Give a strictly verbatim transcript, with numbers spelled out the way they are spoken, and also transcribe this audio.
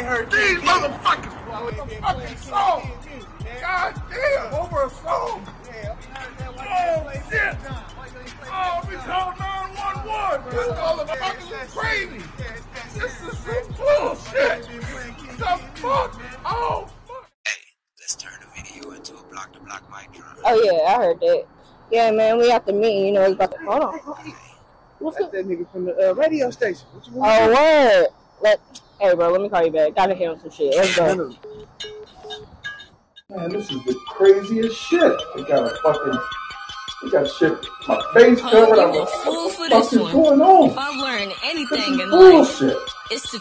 These motherfuckers. Fucking song. God damn, over a song. Oh shit. Oh, we call nine one one. This motherfucker is crazy. This is some bullshit. The fuck? Oh fuck. Hey, let's turn the video into a block to block mic drop. Oh yeah, I heard that. Yeah, man, we have to meet. You know, it's about to. Hold on. What's That's that nigga from the uh, radio station. What you want? Oh, word. Let, hey, bro, let me call you back. Gotta hear some shit. Let's go. Man, this is the craziest shit. They got a fucking, they got shit, my face covered. Oh, I'm you like, a fool what for the fuck this is one. going on? If I've learned This anything is in life, bullshit. it's to